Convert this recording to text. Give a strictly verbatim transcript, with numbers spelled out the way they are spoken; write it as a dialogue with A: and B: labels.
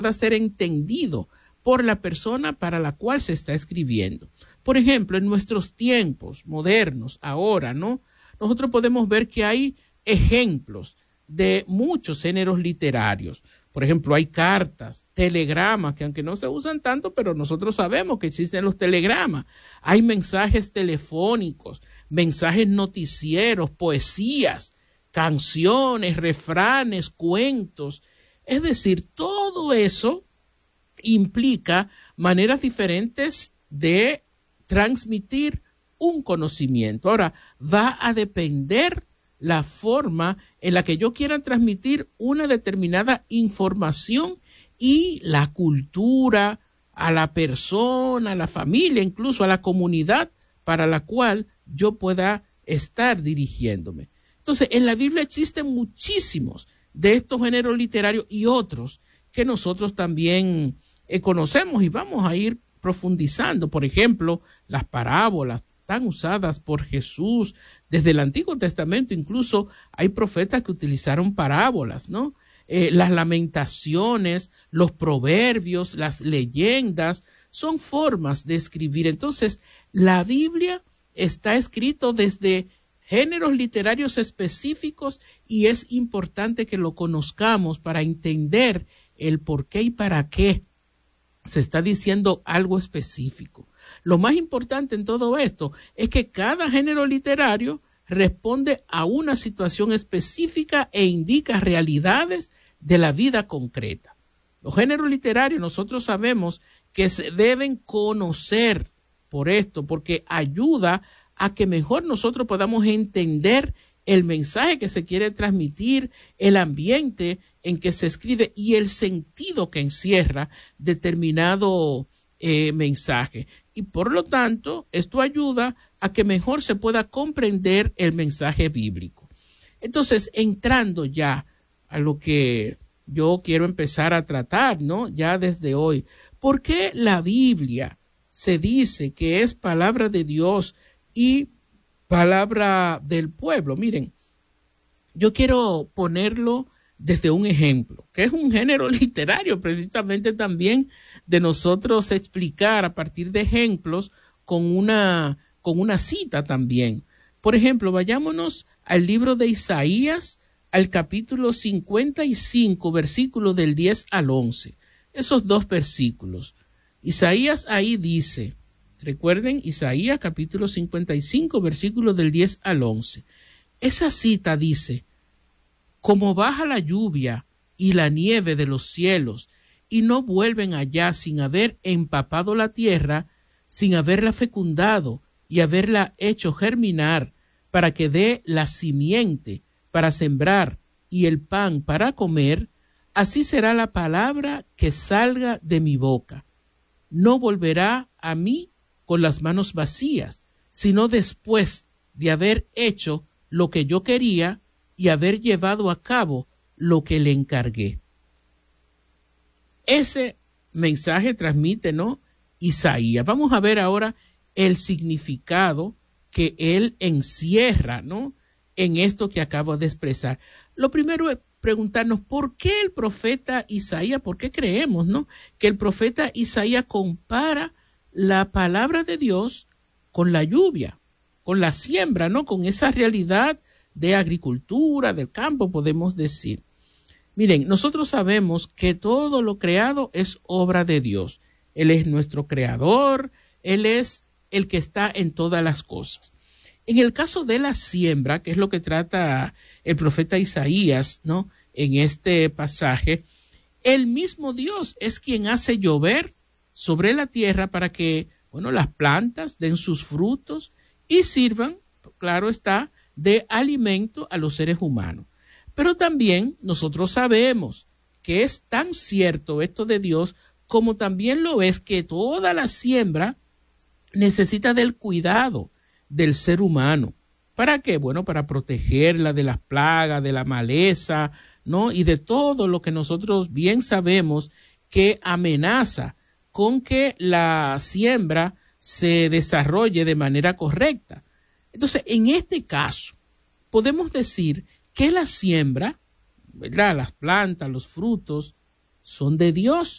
A: ser entendido por la persona para la cual se está escribiendo. Por ejemplo, en nuestros tiempos modernos, ahora, ¿no? Nosotros podemos ver que hay ejemplos de muchos géneros literarios. Por ejemplo, hay cartas, telegramas, que aunque no se usan tanto, pero nosotros sabemos que existen los telegramas. Hay mensajes telefónicos, mensajes noticieros, poesías, canciones, refranes, cuentos. Es decir, todo eso implica maneras diferentes de transmitir un conocimiento. Ahora, va a depender la forma en la que yo quiera transmitir una determinada información y la cultura a la persona, a la familia, incluso a la comunidad para la cual yo pueda estar dirigiéndome. Entonces, en la Biblia existen muchísimos de estos géneros literarios y otros que nosotros también eh, conocemos y vamos a ir profundizando. Por ejemplo, las parábolas tan usadas por Jesús desde el Antiguo Testamento. Incluso hay profetas que utilizaron parábolas, ¿no? Eh, las lamentaciones, los proverbios, las leyendas, son formas de escribir. Entonces, la Biblia está escrito desde géneros literarios específicos y es importante que lo conozcamos para entender el por qué y para qué se está diciendo algo específico. Lo más importante en todo esto es que cada género literario responde a una situación específica e indica realidades de la vida concreta. Los géneros literarios nosotros sabemos que se deben conocer por esto, porque ayuda a que mejor nosotros podamos entender el mensaje que se quiere transmitir, el ambiente en que se escribe y el sentido que encierra determinado eh, mensaje. Y por lo tanto, esto ayuda a que mejor se pueda comprender el mensaje bíblico. Entonces, entrando ya a lo que yo quiero empezar a tratar, ¿no? Ya desde hoy, ¿por qué la Biblia se dice que es palabra de Dios y palabra del pueblo? Miren, yo quiero ponerlo desde un ejemplo, que es un género literario precisamente también de nosotros explicar a partir de ejemplos con una, con una cita también. Por ejemplo, vayámonos al libro de Isaías, al capítulo cincuenta y cinco, versículos del diez al once. Esos dos versículos. Isaías ahí dice, recuerden, Isaías capítulo cincuenta y cinco, versículos del diez al once. Esa cita dice: como baja la lluvia y la nieve de los cielos, y no vuelven allá sin haber empapado la tierra, sin haberla fecundado y haberla hecho germinar, para que dé la simiente para sembrar y el pan para comer, así será la palabra que salga de mi boca. No volverá a mí con las manos vacías, sino después de haber hecho lo que yo quería y haber llevado a cabo lo que le encargué. Ese mensaje transmite, ¿no?, Isaías. Vamos a ver ahora el significado que él encierra, ¿no?, en esto que acabo de expresar. Lo primero es preguntarnos por qué el profeta Isaías, por qué creemos, ¿no?, que el profeta Isaías compara la palabra de Dios con la lluvia, con la siembra, ¿no?, con esa realidad de agricultura, del campo, podemos decir. Miren, nosotros sabemos que todo lo creado es obra de Dios. Él es nuestro creador, Él es el que está en todas las cosas. En el caso de la siembra, que es lo que trata el profeta Isaías, ¿no?, en este pasaje, el mismo Dios es quien hace llover sobre la tierra para que, bueno, las plantas den sus frutos y sirvan, claro está, de alimento a los seres humanos. Pero también nosotros sabemos que es tan cierto esto de Dios como también lo es que toda la siembra necesita del cuidado del ser humano. ¿Para qué? Bueno, para protegerla de las plagas, de la maleza, ¿no?, y de todo lo que nosotros bien sabemos que amenaza con que la siembra se desarrolle de manera correcta. Entonces, en este caso, podemos decir que la siembra, ¿verdad?, las plantas, los frutos, son de Dios.